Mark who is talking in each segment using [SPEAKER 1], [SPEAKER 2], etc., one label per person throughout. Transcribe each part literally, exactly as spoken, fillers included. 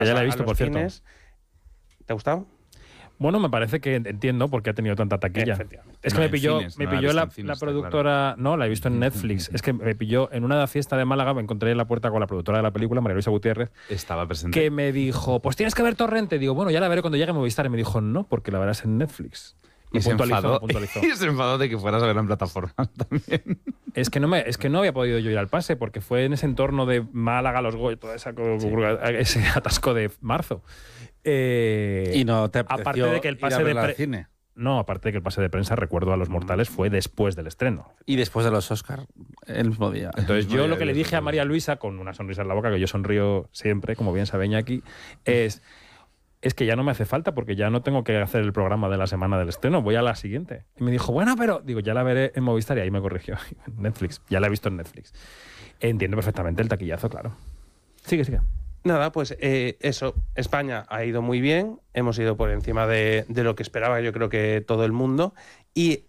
[SPEAKER 1] Ya la he visto, por cierto.
[SPEAKER 2] Cines. ¿Te ha gustado?
[SPEAKER 1] Bueno, me parece que entiendo por qué ha tenido tanta taquilla. Es que
[SPEAKER 3] No,
[SPEAKER 1] me
[SPEAKER 3] en
[SPEAKER 1] pilló,
[SPEAKER 3] cines,
[SPEAKER 1] me
[SPEAKER 3] no la
[SPEAKER 1] pilló
[SPEAKER 3] he visto
[SPEAKER 1] la,
[SPEAKER 3] en cines,
[SPEAKER 1] la
[SPEAKER 3] está
[SPEAKER 1] productora... No, la he visto en Netflix. Es que me pilló en una fiesta de Málaga, me encontré en la puerta con la productora de la película, María Luisa Gutiérrez,
[SPEAKER 3] Estaba presente.
[SPEAKER 1] que me dijo, pues tienes que ver Torrente. Digo, bueno, ya la veré cuando llegue a Movistar. Y me dijo, no, porque la verás en Netflix. Me
[SPEAKER 3] Y se,
[SPEAKER 1] puntualizó,
[SPEAKER 3] enfadó,
[SPEAKER 1] me puntualizó.
[SPEAKER 3] y se enfadó de que fueras a ver en plataforma también.
[SPEAKER 1] Es que, no me, es que no había podido yo ir al pase, porque fue en ese entorno de Málaga, Los Goya, todo esa, sí. ese atasco de marzo. Eh,
[SPEAKER 4] y no te
[SPEAKER 1] aparte de que el pase de pre-
[SPEAKER 4] cine.
[SPEAKER 1] No, aparte de que el pase de prensa, recuerdo a Los Mortales, fue después del estreno.
[SPEAKER 4] Y después de los Oscars, el mismo día.
[SPEAKER 1] Entonces yo lo que le dije a María Luisa, con una sonrisa en la boca, que yo sonrío siempre, como bien sabe Iñaki, es... es que ya no me hace falta porque ya no tengo que hacer el programa de la semana del estreno, voy a la siguiente. Y me dijo, bueno, pero... Digo, ya la veré en Movistar y ahí me corrigió. Netflix, ya la he visto en Netflix. Entiendo perfectamente el taquillazo, claro. Sigue, sigue.
[SPEAKER 2] Nada, pues eh, eso, España ha ido muy bien, hemos ido por encima de, de lo que esperaba yo creo que todo el mundo, y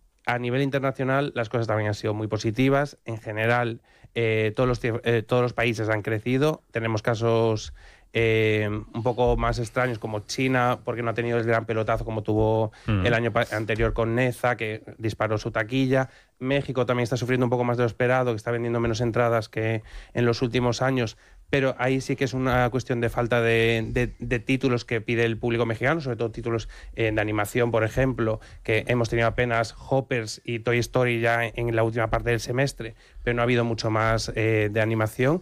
[SPEAKER 2] a nivel internacional las cosas también han sido muy positivas. En general, eh, todos, los, eh, todos los países han crecido, tenemos casos... Eh, un poco más extraños como China, porque no ha tenido el gran pelotazo como tuvo mm. el año anterior con Neza, que disparó su taquilla. México también está sufriendo un poco más de lo esperado, que está vendiendo menos entradas que en los últimos años, pero ahí sí que es una cuestión de falta de, de, de títulos que pide el público mexicano, sobre todo títulos eh, de animación, por ejemplo, que hemos tenido apenas Hoppers y Toy Story ya en la última parte del semestre, pero no ha habido mucho más eh, de animación.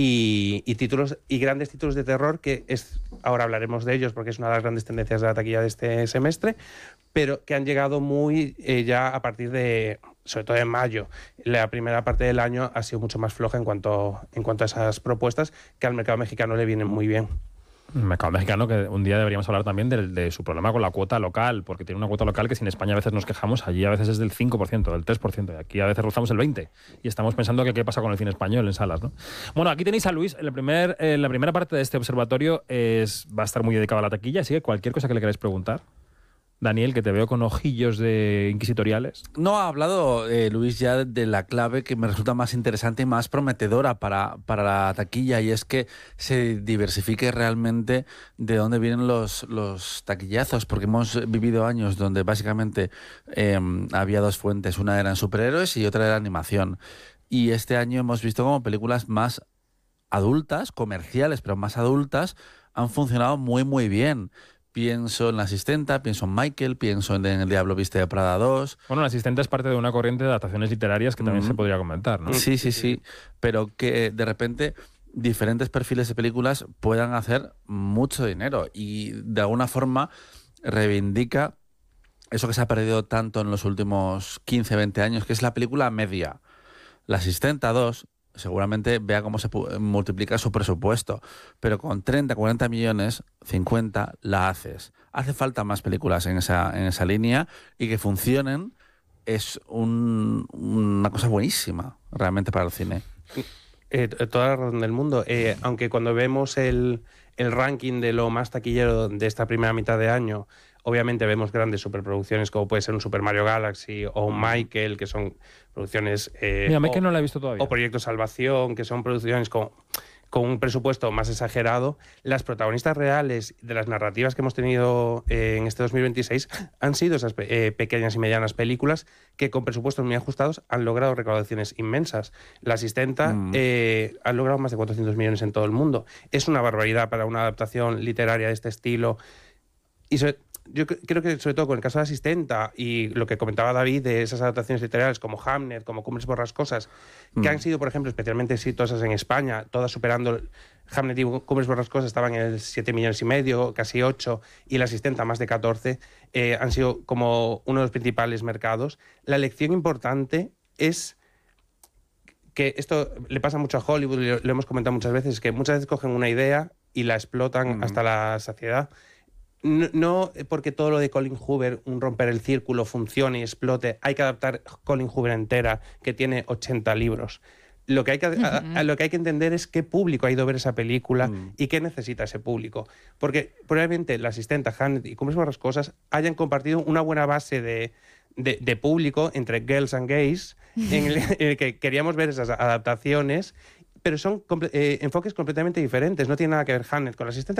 [SPEAKER 2] Y, y títulos y grandes títulos de terror, que es ahora hablaremos de ellos porque es una de las grandes tendencias de la taquilla de este semestre, pero que han llegado muy eh, ya a partir de, sobre todo en mayo. La primera parte del año ha sido mucho más floja en cuanto, en cuanto a esas propuestas que al mercado mexicano le vienen muy bien.
[SPEAKER 1] El mercado mexicano, que un día deberíamos hablar también de, de su problema con la cuota local, porque tiene una cuota local que si en España a veces nos quejamos, allí a veces es del cinco por ciento, del tres por ciento, y aquí a veces rozamos el veinte por ciento, y estamos pensando que qué pasa con el cine español en salas, ¿no? Bueno, aquí tenéis a Luis, en la, primer, en la primera parte de este observatorio es, va a estar muy dedicado a la taquilla, así que cualquier cosa que le queráis preguntar. Daniel, que te veo con ojillos de inquisitoriales.
[SPEAKER 4] No, ha hablado eh, Luis ya de la clave que me resulta más interesante y más prometedora para, para la taquilla, y es que se diversifique realmente de dónde vienen los, los taquillazos, porque hemos vivido años donde básicamente eh, había dos fuentes, una era en superhéroes y otra era animación. Y este año hemos visto como películas más adultas, comerciales, pero más adultas, han funcionado muy, muy bien. Pienso en La Asistenta, pienso en Michael, pienso en El Diablo Viste de Prada dos.
[SPEAKER 1] Bueno, La Asistenta es parte de una corriente de adaptaciones literarias que también mm. se podría comentar, ¿no?
[SPEAKER 4] Sí, sí, sí, pero que de repente diferentes perfiles de películas puedan hacer mucho dinero y de alguna forma reivindica eso que se ha perdido tanto en los últimos quince, veinte años, que es la película media. La Asistenta dos seguramente vea cómo se multiplica su presupuesto, pero con treinta, cuarenta millones, cincuenta, la haces. Hace falta más películas en esa, en esa línea, y que funcionen es un, una cosa buenísima realmente para el cine.
[SPEAKER 2] Eh, toda la razón del mundo. Eh, aunque cuando vemos el, el ranking de lo más taquillero de esta primera mitad de año, obviamente vemos grandes superproducciones como puede ser un Super Mario Galaxy o un Michael, que son producciones... Eh,
[SPEAKER 1] Mira,
[SPEAKER 2] o,
[SPEAKER 1] Michael no la he visto todavía.
[SPEAKER 2] O Proyecto Salvación, que son producciones con, con un presupuesto más exagerado. Las protagonistas reales de las narrativas que hemos tenido eh, en este dos mil veintiséis han sido esas eh, pequeñas y medianas películas que con presupuestos muy ajustados han logrado recaudaciones inmensas. La Asistenta mm. eh, ha logrado más de cuatrocientos millones en todo el mundo. Es una barbaridad para una adaptación literaria de este estilo. Y sobre, yo creo que sobre todo con el caso de Asistenta y lo que comentaba David de esas adaptaciones literarias como Hamnet, como Cumbres Borrascosas, mm. que han sido, por ejemplo, especialmente exitosas en España, todas superando... Hamnet y Cumbres Borrascosas estaban en el siete millones y medio, casi ocho, y La Asistenta más de catorce, eh, han sido como uno de los principales mercados. La lección importante es que esto le pasa mucho a Hollywood, lo, lo hemos comentado muchas veces, es que muchas veces cogen una idea y la explotan mm. hasta la saciedad. No, no porque todo lo de Colin Hoover, un romper el círculo, funcione y explote. Hay que adaptar Colin Hoover entera, que tiene ochenta libros. Lo que hay que, uh-huh. a, a lo que hay que entender es qué público ha ido a ver esa película uh-huh. y qué necesita ese público. Porque probablemente La Asistenta, Hamnet y Cumbres Borrascosas hayan compartido una buena base de, de, de público entre girls and gays, uh-huh. en, el, en el que queríamos ver esas adaptaciones, pero son comple- eh, enfoques completamente diferentes. No tiene nada que ver Hamnet con la asistente